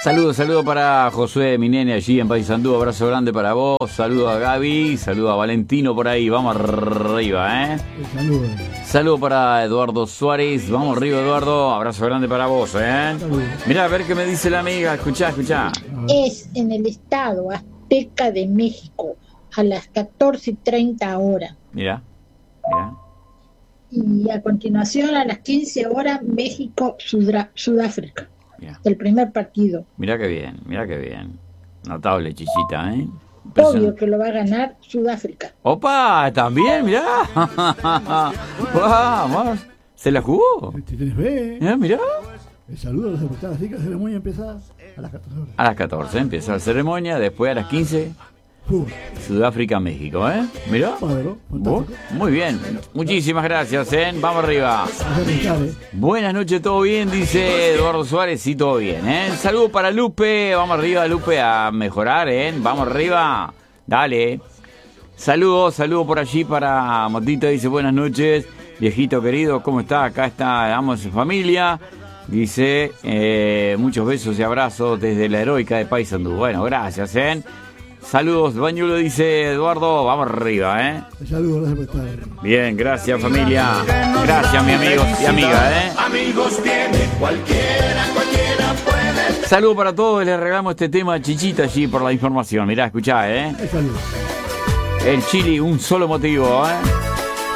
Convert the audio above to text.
Saludo para Josué, mi nene allí en Paysandú, abrazo grande para vos, saludo a Gaby, saludo a Valentino por ahí, vamos arriba, Saludo para Eduardo Suárez, vamos arriba Eduardo, abrazo grande para vos, Mirá, a ver qué me dice la amiga, escuchá. Es en el estado azteca de México, a las 14:30 horas. Mirá. Y a continuación a las 15 horas México, Sudáfrica. Del primer partido. Mirá qué bien. Notable, Chichita, Obvio que lo va a ganar Sudáfrica. ¡Opa! ¿También? Mirá. Vamos. ¿Se la jugó? ¿Tienes fe? Mirá. El saludo a los deportados, así que la ceremonia empieza a las 14 horas. A las 14 empieza la ceremonia, después a las 15... Sudáfrica, México, Mirá. Muy bien, muchísimas gracias, Vamos arriba. Buenas noches, ¿todo bien? Dice Eduardo Suárez, sí, todo bien, Saludos para Lupe, vamos arriba, Lupe, a mejorar, Vamos arriba, dale. Saludos por allí para Motita, dice buenas noches, viejito querido, ¿cómo está? Acá estamos en familia. Dice, muchos besos y abrazos desde la heroica de Paysandú. Bueno, gracias, Saludos, Bañulo, dice Eduardo, vamos arriba, Saludos, gracias por estar. Bien, gracias familia. Gracias, mi amigos y amigas, Amigos tiene cualquiera puede. Saludos para todos, les regalamos este tema a Chichita allí por la información. Mirá, escuchá, Saludos. El Chili, un solo motivo,